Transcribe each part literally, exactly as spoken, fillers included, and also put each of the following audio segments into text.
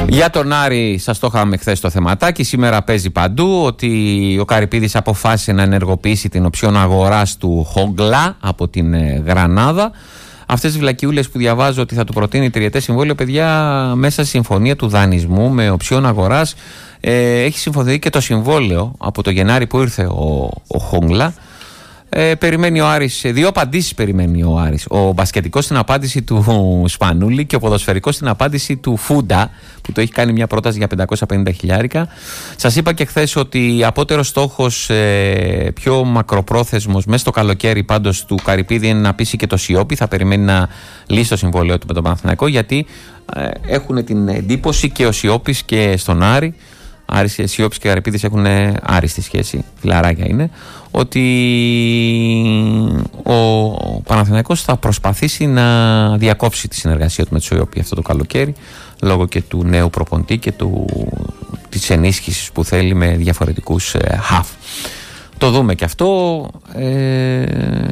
Για τον Άρη σας το είχαμε χθες το θεματάκι. Σήμερα παίζει παντού ότι ο Καρυπίδης αποφάσισε να ενεργοποιήσει την οψιόν αγοράς του Χόγκλα από την Γρανάδα. Αυτές τις βλακιούλες που διαβάζω ότι θα του προτείνει τριετές συμβόλαιο, παιδιά, μέσα στη συμφωνία του δανεισμού με οψιόν αγοράς ε, έχει συμφωνηθεί και το συμβόλαιο από το Γενάρη που ήρθε ο, ο Χόγκλα. Ε, περιμένει ο Άρης, δύο απαντήσεις περιμένει ο Άρης. Ο μπασκετικός στην απάντηση του Σπανούλη και ο ποδοσφαιρικός στην απάντηση του Φούντα, που το έχει κάνει μια πρόταση για πεντακόσια πενήντα χιλιάρικα. Σας είπα και χθες ότι απότερος στόχος, ε, πιο μακροπρόθεσμος, μέσα στο καλοκαίρι πάντως του Καρυπίδη, είναι να πείσει και το Σιόπι. Θα περιμένει να λύσει το συμβόλαιο του με τον Παναθηναϊκό, γιατί ε, έχουν την εντύπωση και ο Σιόπις και στον Άρη, Άρης, Σιόπης και Καρυπίδης έχουν άριστη σχέση, φιλαράκια είναι, ότι ο Παναθηναϊκός θα προσπαθήσει να διακόψει τη συνεργασία του με το Σιόπη αυτό το καλοκαίρι, λόγω και του νέου προπονητή και του, της ενίσχυσης που θέλει με διαφορετικούς ε, χαφ. Το δούμε και αυτό. Ε,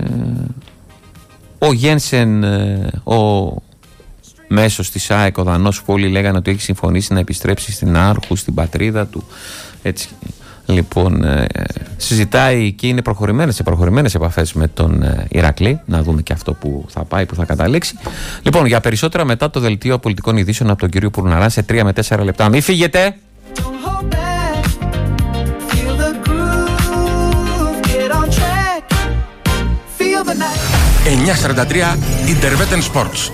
ο Γένσεν, ε, ο μέσος της ΑΕΚ, ο Δανός, που όλοι λέγανε ότι έχει συμφωνήσει να επιστρέψει στην Άρχου, στην πατρίδα του, έτσι. Λοιπόν, ε, συζητάει και είναι προχωρημένες, σε προχωρημένες επαφές με τον ε, Ηρακλή. Να δούμε και αυτό που θα πάει, που θα καταλήξει. Λοιπόν, για περισσότερα μετά το δελτίο πολιτικών ειδήσεων από τον κύριο Πουρναρά σε τρία με τέσσερα λεπτά. Μην φύγετε! εννιακόσια σαράντα τρία Interveten Sports.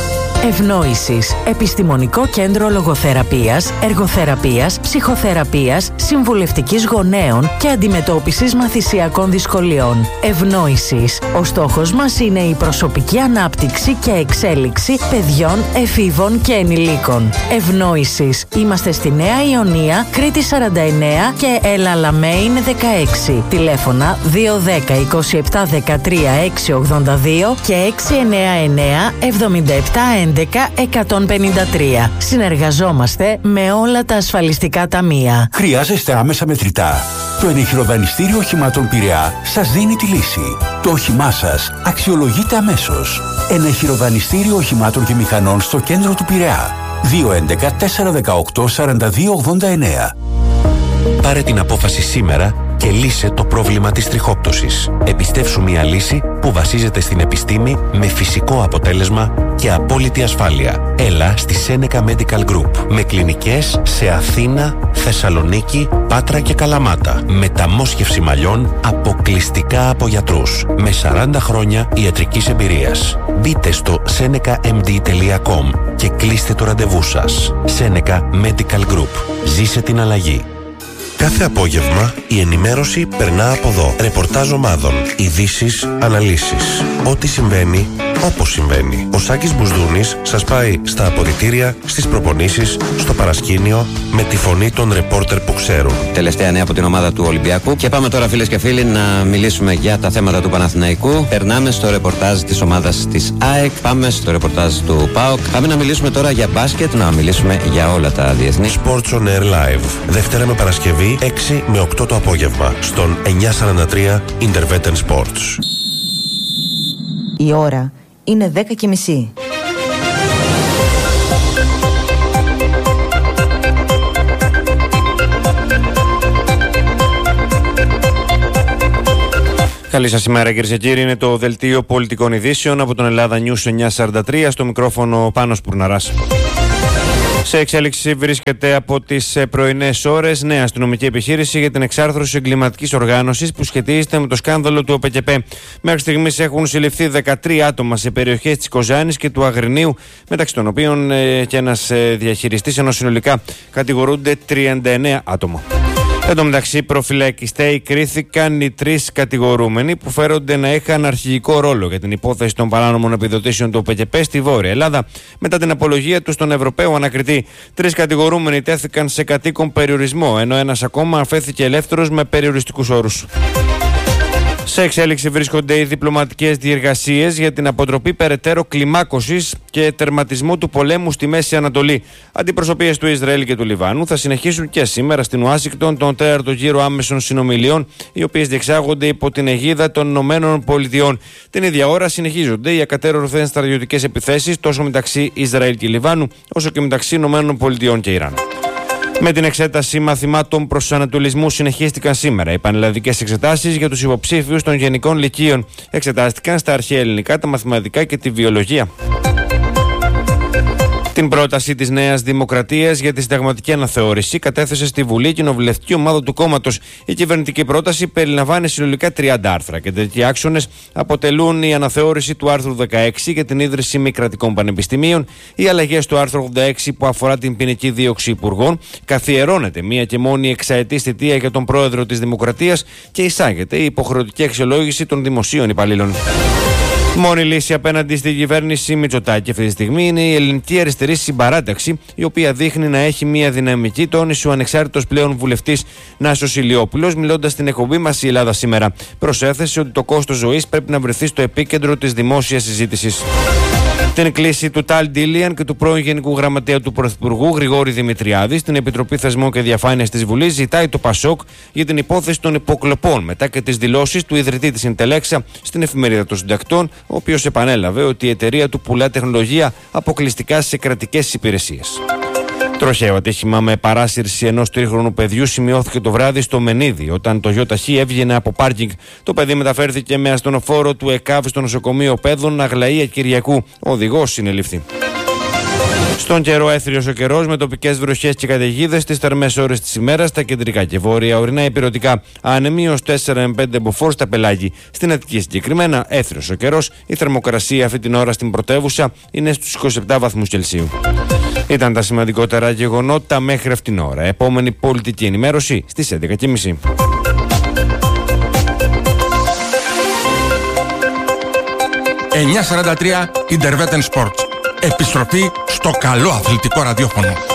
Ευνόησης. Επιστημονικό κέντρο λογοθεραπείας, εργοθεραπείας, ψυχοθεραπείας, συμβουλευτικής γονέων και αντιμετώπισης μαθησιακών δυσκολιών. Ευνόησης. Ο στόχος μας είναι η προσωπική ανάπτυξη και εξέλιξη παιδιών, εφήβων και ενηλίκων. Ευνόησης. Είμαστε στη Νέα Ιωνία, Κρήτη σαράντα εννέα και Ελαλαμέιν δεκαέξι. Τηλέφωνα δύο ένα μηδέν είκοσι επτά δεκατρία έξι ογδόντα δύο και έξι εννέα εννέα εβδομήντα επτά έντεκα εκατόν πενήντα τρία. Συνεργαζόμαστε με όλα τα ασφαλιστικά ταμεία. Χρειάζεστε άμεσα μετρητά? Το ενεχειροδανιστήριο οχημάτων Πειραιά σας δίνει τη λύση. Το όχημά σας αξιολογείται αμέσως. Ενεχειροδανιστήριο οχημάτων και μηχανών στο κέντρο του Πειραιά. δύο έντεκα τέσσερα δεκαοκτώ σαράντα δύο ογδόντα εννέα. Πάρε την απόφαση σήμερα και λύσε το πρόβλημα της τριχόπτωσης. Επιστεύσου μια λύση που βασίζεται στην επιστήμη με φυσικό αποτέλεσμα και απόλυτη ασφάλεια. Έλα στη Seneca Medical Group με κλινικές σε Αθήνα, Θεσσαλονίκη, Πάτρα και Καλαμάτα. Μεταμόσχευση μαλλιών αποκλειστικά από γιατρούς με σαράντα χρόνια ιατρικής εμπειρίας. Μπείτε στο seneca m d τελεία com και κλείστε το ραντεβού σας. Seneca Medical Group. Ζήσε την αλλαγή. Κάθε απόγευμα η ενημέρωση περνά από εδώ. Ρεπορτάζ ομάδων, ειδήσεις, αναλύσεις. Ό,τι συμβαίνει, όπως συμβαίνει. Ο Σάκης Μπουσδούνης σας πάει στα αποδυτήρια, στις προπονήσεις, στο παρασκήνιο, με τη φωνή των ρεπόρτερ που ξέρουν. Τελευταία νέα από την ομάδα του Ολυμπιακού. Και πάμε τώρα, φίλες και φίλοι, να μιλήσουμε για τα θέματα του Παναθηναϊκού. Περνάμε στο ρεπορτάζ της ομάδας της ΑΕΚ. Πάμε στο ρεπορτάζ του ΠΑΟΚ. Πάμε να μιλήσουμε τώρα για μπάσκετ, να μιλήσουμε για όλα τα διεθνή. Sports on Air Live. Δευτέρα με Παρασκευή, έξι με οκτώ το απόγευμα, στον εννιακόσια σαράντα τρία Interveten Sports. Η ώρα είναι δέκα και μισή. Καλή σας ημέρα, κυρίες και κύριοι. Είναι το δελτίο πολιτικών ειδήσεων από τον Ελλάδα News εννιακόσια σαράντα τρία. Στο μικρόφωνο Πάνος Πουρναράς. Σε εξέλιξη βρίσκεται από τις πρωινές ώρες νέα αστυνομική επιχείρηση για την εξάρθρωση εγκληματικής οργάνωσης που σχετίζεται με το σκάνδαλο του ΟΠΕΚΕΠΕ. Μέχρι στιγμής έχουν συλληφθεί δεκατρία άτομα σε περιοχές της Κοζάνης και του Αγρινίου, μεταξύ των οποίων ε, και ένας ε, διαχειριστής, ενώ συνολικά κατηγορούνται τριάντα εννέα άτομα. Εν τω μεταξύ, προφυλακιστέοι κρίθηκαν οι τρεις κατηγορούμενοι που φέρονται να είχαν αρχηγικό ρόλο για την υπόθεση των παράνομων επιδοτήσεων του ΟΠΕΚΕΠΕ στη Βόρεια Ελλάδα. Μετά την απολογία του στον Ευρωπαίο ανακριτή, τρεις κατηγορούμενοι τέθηκαν σε κατοίκον περιορισμό, ενώ ένας ακόμα αφέθηκε ελεύθερος με περιοριστικούς όρους. Σε εξέλιξη βρίσκονται οι διπλωματικές διεργασίες για την αποτροπή περαιτέρω κλιμάκωσης και τερματισμό του πολέμου στη Μέση Ανατολή. Αντιπροσωπείες του Ισραήλ και του Λιβάνου θα συνεχίσουν και σήμερα στην Ουάσιγκτον τον τέταρτο γύρο άμεσων συνομιλιών, οι οποίες διεξάγονται υπό την αιγίδα των Ηνωμένων Πολιτειών. Την ίδια ώρα συνεχίζονται οι ακατέρωθεν στρατιωτικές επιθέσεις τόσο μεταξύ Ισραήλ και Λιβάνου, όσο και μεταξύ Ηνωμένων Πολιτειών και Ιράν. Με την εξέταση μαθημάτων προσανατολισμού συνεχίστηκαν σήμερα οι πανελλαδικές εξετάσεις για τους υποψήφιους των γενικών λυκείων. Εξετάστηκαν στα αρχαία ελληνικά, τα μαθηματικά και τη βιολογία. Την πρόταση της Νέας Δημοκρατίας για τη συνταγματική αναθεώρηση κατέθεσε στη Βουλή η κοινοβουλευτική ομάδα του κόμματος. Η κυβερνητική πρόταση περιλαμβάνει συνολικά τριάντα άρθρα και τέτοιοι άξονες αποτελούν η αναθεώρηση του άρθρου δεκαέξι για την ίδρυση μη κρατικών πανεπιστημίων, οι αλλαγές του άρθρου ογδόντα έξι που αφορά την ποινική δίωξη υπουργών, καθιερώνεται μία και μόνη εξαετής θητεία για τον πρόεδρο της Δημοκρατίας και εισάγεται η υποχρεωτική αξιολόγηση των δημοσίων υπαλλήλων. Μόνη λύση απέναντι στην κυβέρνηση Μητσοτάκη αυτή τη στιγμή είναι η ελληνική αριστερή συμπαράταξη, η οποία δείχνει να έχει μια δυναμική, τόνισε ο ανεξάρτητος πλέον βουλευτής Νάσος Ηλιόπουλος, μιλώντας στην εκπομπή μας η Ελλάδα σήμερα. Προσέθεσε ότι το κόστος ζωής πρέπει να βρεθεί στο επίκεντρο της δημόσιας συζήτησης. Την κλήση του Ταλ Ντίλιαν και του πρώην Γενικού Γραμματέα του Πρωθυπουργού Γρηγόρη Δημητριάδη στην Επιτροπή Θεσμών και Διαφάνειας της Βουλής ζητάει το Πασόκ για την υπόθεση των υποκλοπών μετά και τις δηλώσεις του ιδρυτή της Ιντελέξα στην Εφημερίδα των Συντακτών, ο οποίος επανέλαβε ότι η εταιρεία του πουλά τεχνολογία αποκλειστικά σε κρατικές υπηρεσίες. Τροχαίο ατύχημα με παράσυρση ενός τρίχρονου παιδιού σημειώθηκε το βράδυ στο Μενίδη, όταν το ΙΟΤΑΧΗ έβγαινε από πάρκινγκ. Το παιδί μεταφέρθηκε με ασθενοφόρο του ΕΚΑΒ στο νοσοκομείο Πέδων Αγλαία Κυριακού. Ο οδηγός συνελήφθη. Στον καιρό, έθριος ο καιρός με τοπικές βροχές και καταιγίδες στις θερμές ώρες της ημέρας στα κεντρικά και βόρεια ορεινά υπηρετικά. Άνεμοι ως τέσσερα με πέντε μποφόρ στα πελάγη. Στην Αττική συγκεκριμένα, έθριος ο καιρός. Η θερμοκρασία αυτή την ώρα στην πρωτεύουσα είναι στους είκοσι επτά βαθμούς Κελσίου. Ήταν τα σημαντικότερα γεγονότα μέχρι αυτήν την ώρα. Επόμενη πολιτική ενημέρωση στις έντεκα και μισή. εννιακόσια σαράντα τρία Interveten Sports. Επιστροφή στο καλό αθλητικό ραδιόφωνο.